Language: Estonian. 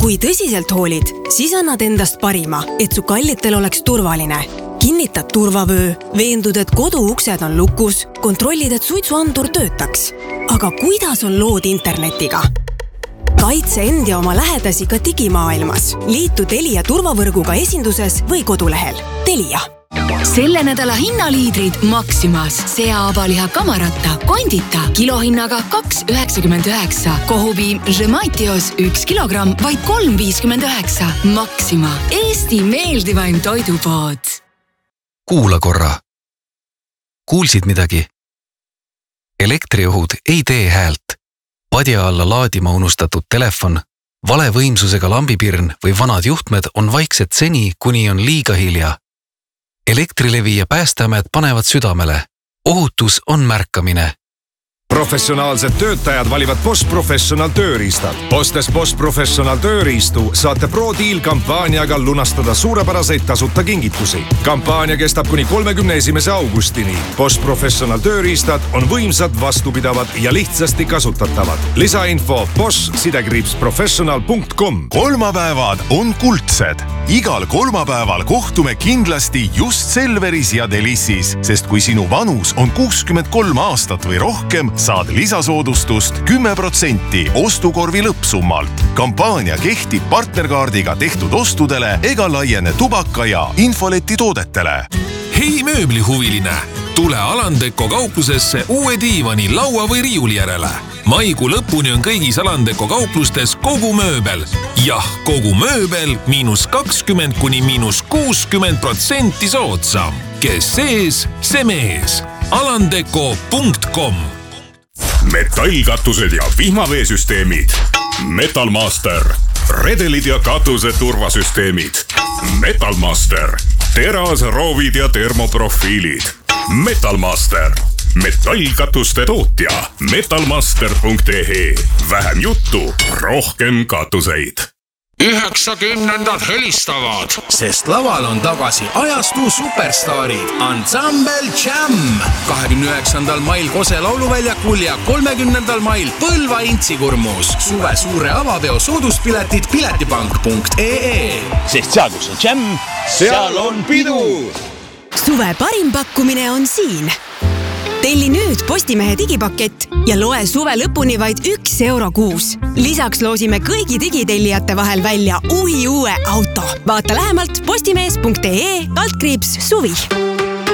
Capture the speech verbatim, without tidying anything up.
Kui tõsiselt hoolid, siis annad endast parima, et su kallitel oleks turvaline. Kinnitad turvavöö, veendud, et kodu uksed on lukus, kontrollid, et suitsuandur töötaks. Aga kuidas on lood internetiga? Kaitse end ja oma lähedasi ka digimaailmas. Liitu Telia turvavõrguga esinduses või kodulehel. Telia. Selle nädala hinnaliidrid Maximas. Sea-abaliha kamaratta, kondita, kilohinnaga kaks üheksakümmend üheksa. Kohupiim Žemaitios üks kilogramm, vaid kolm viiskümmend üheksa. Maxima. Eesti meeldivaim toidupood. Kuula korra. Kuulsid midagi? Elektriõhud ei tee häält. Padja alla laadima unustatud telefon, vale võimsusega lambipirn või vanad juhtmed on vaiksed seni, kuni on liiga hilja. Elektrilevi ja Päästeamet panevad südamele. Ohutus on märkamine. Professionaalsed töötajad valivad Bosch Professional tööriistad. Ostes Bosch Professional tööriistu saate ProDeal kampaaniaga lunastada suurepäraseid tasuta kingitusi. Kampaania kestab kuni kolmekümne esimese augustini. Bosch Professional tööriistad on võimsad, vastupidavad ja lihtsasti kasutatavad. Lisainfo bosch sidekriips professional punkt com. Kolmapäevad on kuldsed. Igal kolmapäeval kohtume kindlasti just Selveris ja Delissis, sest kui sinu vanus on kuuskümmend kolm aastat või rohkem, saad lisasoodustust kümme protsenti ostukorvi lõppsummalt. Kampaania kehtib partnerkaardiga tehtud ostudele ega laiene tubaka ja infoleti toodetele. Hei mööblihuviline! Tule Alandeko kauplusesse uue diivani, laua või riiuli järele. Maikuu lõpuni on kõigis Alandeko kauplustes kogu mööbel. Jah, kogu mööbel miinus kakskümmend kuni miinus kuuskümmend protsenti soodsam. Kes sees, see mees. alandeko punkt com. Metallkatused ja vihmaveesüsteemid. Metalmaster. Redelid ja katuse turvasüsteemid. Metalmaster. Teras, roovid ja termoprofiilid. Metalmaster. Metallkatuste tootja. metalmaster punkt e e. Vähem juttu, rohkem katuseid. üheksakümnendad helistavad, sest laval on tagasi ajastu superstaarid Ansambel Jam. kahekümne üheksandal mail Kose lauluväljakul ja kolmekümnendal mail Põlva Intsikurmus. Suve suure avapeo sooduspiletid piletipank punkt e e. Sest seal, kus on Jam, seal on pidu. Suve parim pakkumine on siin. Telli nüüd Postimehe digipakett ja loe suve lõpuni vaid üks euro kuus. Lisaks loosime kõigi digitellijate vahel välja uhi uue auto. Vaata lähemalt postimees punkt e e kaldkriips suvi.